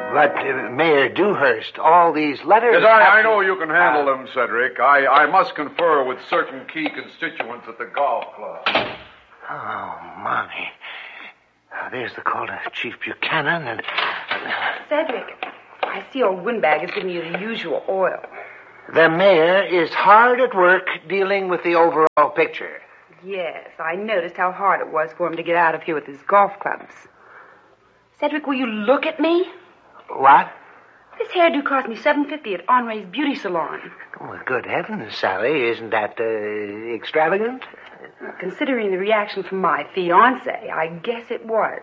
But, Mayor Dewhurst, all these letters... Yes, I know you can handle them, Cedric. I must confer with certain key constituents at the golf club. Oh, my. There's the call to Chief Buchanan and... Cedric, I see old Windbag is giving you the usual oil. The mayor is hard at work dealing with the overall picture. Yes, I noticed how hard it was for him to get out of here with his golf clubs. Cedric, will you look at me? What? This hairdo cost me $7.50 at Henri's beauty salon. Oh, good heavens, Sally. Isn't that extravagant? Considering the reaction from my fiancé, I guess it was.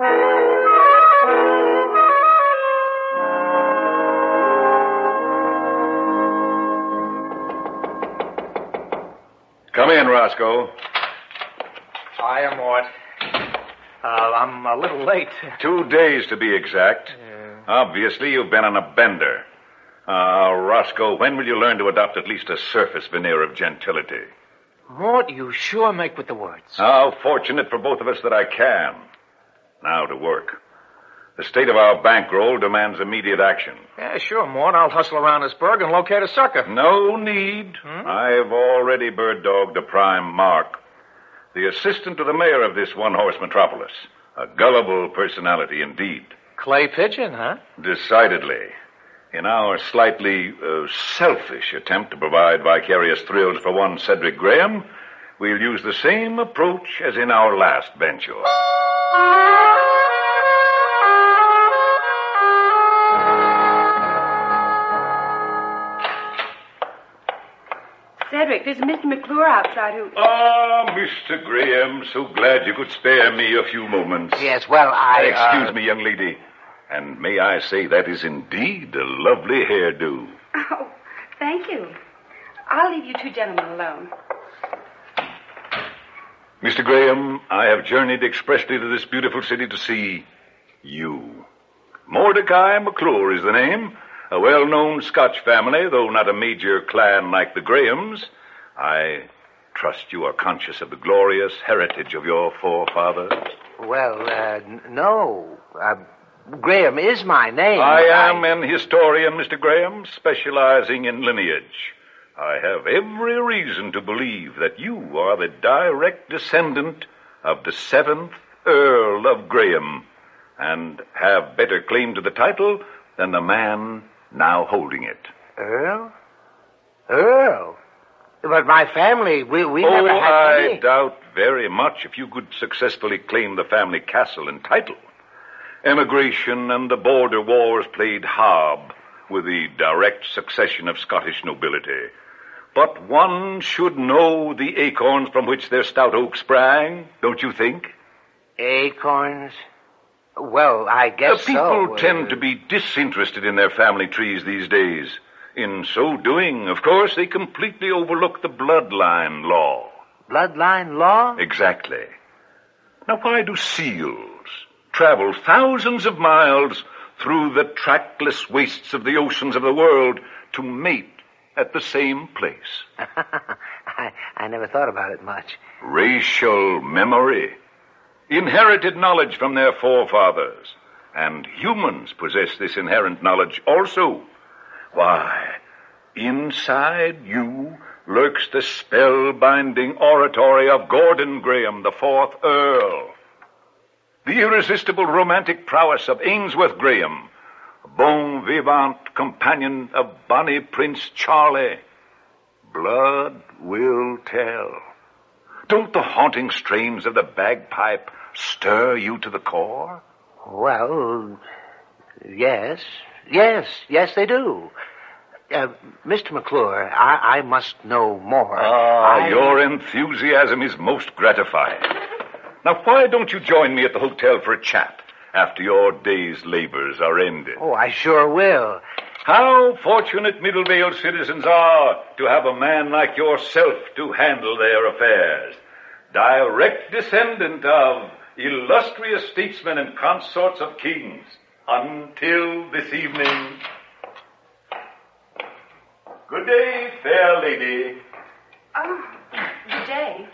Come in, Roscoe. Hiya, Mort. I'm a little late. 2 days to be exact. Obviously, you've been on a bender. Roscoe, when will you learn to adopt at least a surface veneer of gentility? Mort, you sure make with the words. How fortunate for both of us that I can. Now to work. The state of our bankroll demands immediate action. Yeah, sure, Mort. I'll hustle around this burg and locate a sucker. No need. I've already bird-dogged a prime mark. The assistant to the mayor of this one-horse metropolis. A gullible personality indeed. Clay pigeon, huh? Decidedly. In our slightly selfish attempt to provide vicarious thrills for one Cedric Graham, we'll use the same approach as in our last venture. Cedric, there's Mr. McClure outside who... Mr. Graham, so glad you could spare me a few moments. Yes, well, Excuse me, young lady. And may I say that is indeed a lovely hairdo. Oh, thank you. I'll leave you two gentlemen alone. Mr. Graham, I have journeyed expressly to this beautiful city to see you. Mordecai McClure is the name. A well-known Scotch family, though not a major clan like the Grahams. I trust you are conscious of the glorious heritage of your forefathers. Well, no. Graham is my name. I am an historian, Mr. Graham, specializing in lineage. I have every reason to believe that you are the direct descendant of the 7th Earl of Graham, and have better claim to the title than the man now holding it. Earl? Earl? But my family, we never had any... I doubt very much if you could successfully claim the family castle and title. Emigration and the border wars played hob with the direct succession of Scottish nobility. But one should know the acorns from which their stout oak sprang, don't you think? Acorns? Well, I guess people tend to be disinterested in their family trees these days. In so doing, of course, they completely overlook the bloodline law. Bloodline law? Exactly. Now, why do seals travel thousands of miles through the trackless wastes of the oceans of the world to mate at the same place? I never thought about it much. Racial memory. Inherited knowledge from their forefathers. And humans possess this inherent knowledge also. Why, inside you lurks the spellbinding oratory of Gordon Graham, the 4th Earl. The irresistible romantic prowess of Ainsworth Graham, bon vivant companion of bonny Prince Charlie. Blood will tell. Don't the haunting strains of the bagpipe stir you to the core? Well, yes. Yes, they do. Mr. McClure, I must know more. Your enthusiasm is most gratifying. Now, why don't you join me at the hotel for a chat after your day's labors are ended? Oh, I sure will. How fortunate Middlevale citizens are to have a man like yourself to handle their affairs. Direct descendant of illustrious statesmen and consorts of kings. Until this evening. Good day, fair lady. Oh, good day.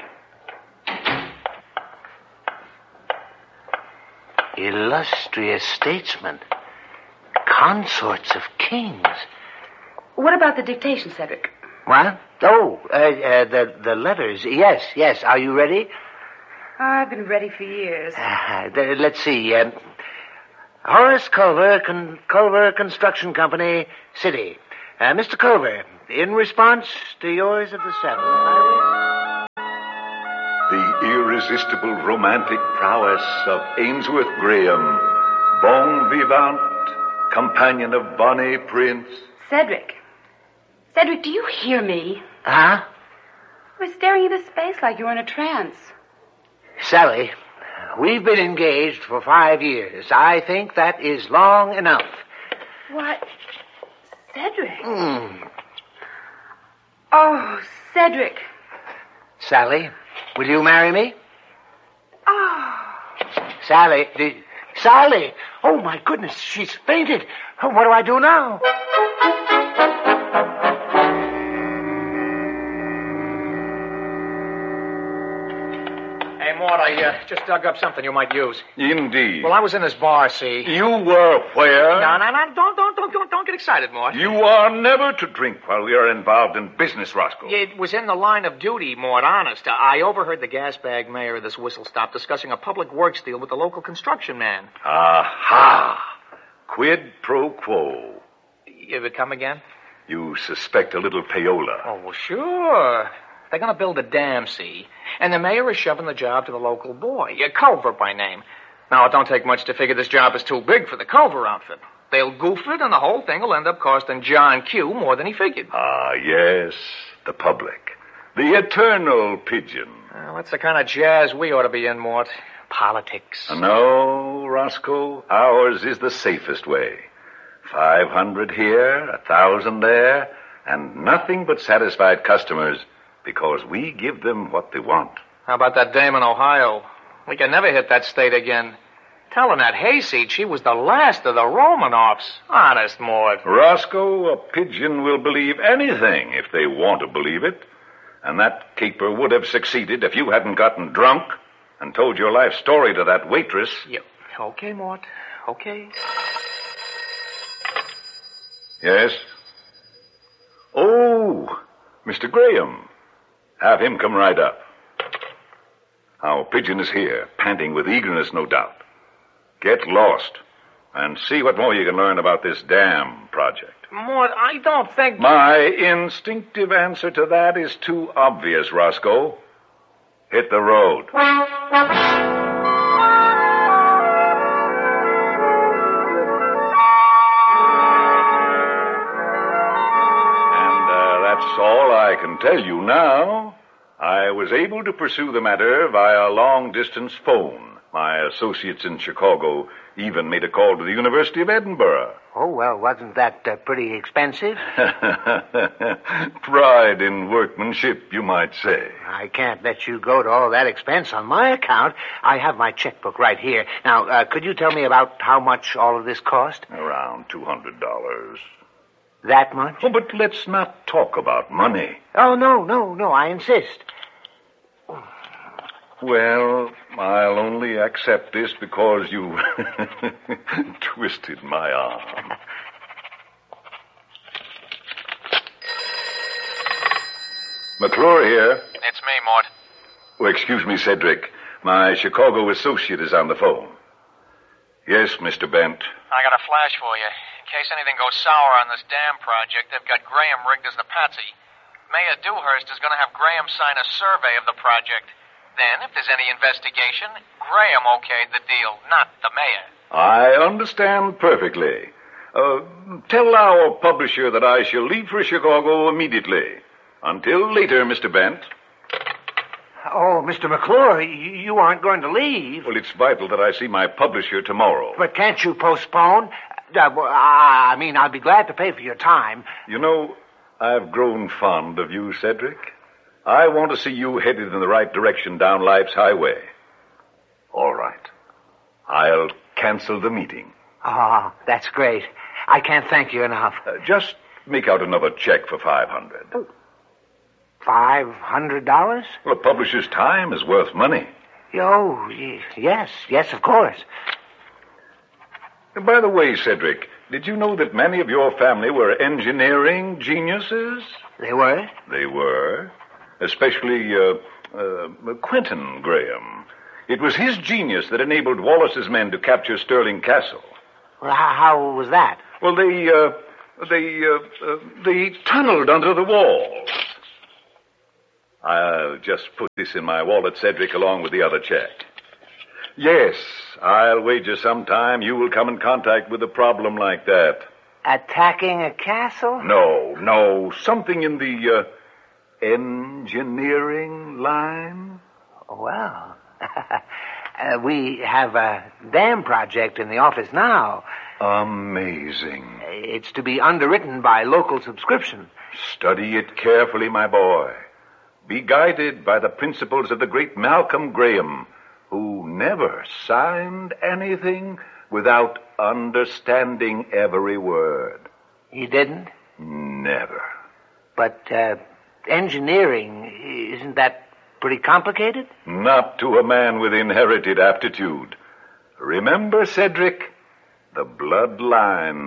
Illustrious statesman. Consorts of kings. What about the dictation, Cedric? What? Oh, the letters. Yes. Are you ready? I've been ready for years. Let's see. Horace Culver, Culver Construction Company, City. Mr. Culver, in response to yours of the 7th, The irresistible romantic prowess of Ainsworth Graham, bon vivant, companion of Bonnie Prince. Cedric, do you hear me? Huh? You were staring into space like you were in a trance. Sally, we've been engaged for 5 years. I think that is long enough. What? Cedric? Mm. Oh, Cedric. Sally, will you marry me? Oh. Sally! Sally! Oh, my goodness, she's fainted. What do I do now? Hey, Mort, I just dug up something you might use. Indeed. Well, I was in this bar, see? You were where? No. Don't get excited, Mort. You are never to drink while we are involved in business, Roscoe. It was in the line of duty, Mort, honest. I overheard the gas bag mayor of this whistle stop discussing a public works deal with the local construction man. Aha! Quid pro quo. You ever come again? You suspect a little payola. Oh, well, sure. They're going to build a dam, see? And the mayor is shoving the job to the local boy, Culver by name. Now, it don't take much to figure this job is too big for the Culver outfit. They'll goof it, and the whole thing will end up costing John Q. more than he figured. Ah, yes, the public. The eternal pigeon. Well, that's the kind of jazz we ought to be in, Mort. Politics. No, Roscoe, ours is the safest way. 500 here, 1,000 there, and nothing but satisfied customers because we give them what they want. How about that dame in Ohio? We can never hit that state again. Telling that hayseed she was the last of the Romanoffs. Honest, Mort. Roscoe, a pigeon will believe anything if they want to believe it. And that caper would have succeeded if you hadn't gotten drunk and told your life story to that waitress. Yeah. Okay, Mort. Okay. Yes? Oh, Mr. Graham. Have him come right up. Our pigeon is here, panting with eagerness, no doubt. Get lost and see what more you can learn about this dam project. Mort, I don't think... My instinctive answer to that is too obvious, Roscoe. Hit the road. That's all I can tell you now. I was able to pursue the matter via long-distance phone. My associates in Chicago even made a call to the University of Edinburgh. Oh, well, wasn't that pretty expensive? Pride in workmanship, you might say. I can't let you go to all that expense on my account. I have my checkbook right here. Now, could you tell me about how much all of this cost? Around $200. That much? Oh, but let's not talk about money. Oh, no, I insist. Well, I'll only accept this because you twisted my arm. McClure here. It's me, Mort. Oh, excuse me, Cedric. My Chicago associate is on the phone. Yes, Mr. Bent. I got a flash for you. In case anything goes sour on this dam project, they've got Graham rigged as the patsy. Mayor Dewhurst is going to have Graham sign a survey of the project. Then, if there's any investigation, Graham okayed the deal, not the mayor. I understand perfectly. Tell our publisher that I shall leave for Chicago immediately. Until later, Mr. Bent. Oh, Mr. McClure, you aren't going to leave. Well, it's vital that I see my publisher tomorrow. But can't you postpone? I'll be glad to pay for your time. You know, I've grown fond of you, Cedric. I want to see you headed in the right direction down life's highway. All right. I'll cancel the meeting. Ah, that's great. I can't thank you enough. Just make out another check for $500. $500? Well, a publisher's time is worth money. Oh, yes, of course. By the way, Cedric, did you know that many of your family were engineering geniuses? They were? They were. Especially, Quentin Graham. It was his genius that enabled Wallace's men to capture Stirling Castle. Well, how was that? Well, they tunneled under the walls. I'll just put this in my wallet, Cedric, along with the other check. Yes, I'll wager sometime you will come in contact with a problem like that. Attacking a castle? No. Something in the, engineering line? Well, we have a dam project in the office now. Amazing. It's to be underwritten by local subscription. Study it carefully, my boy. Be guided by the principles of the great Malcolm Graham, who never signed anything without understanding every word. He didn't? Never. But, engineering, isn't that pretty complicated? Not to a man with inherited aptitude. Remember, Cedric, the bloodline